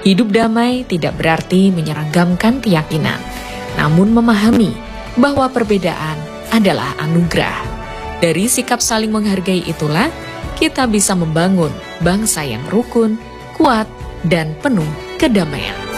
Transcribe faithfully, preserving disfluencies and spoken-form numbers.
Hidup damai tidak berarti menyeragamkan keyakinan, namun memahami bahwa perbedaan adalah anugerah. Dari sikap saling menghargai itulah kita bisa membangun bangsa yang rukun, kuat, dan penuh kedamaian.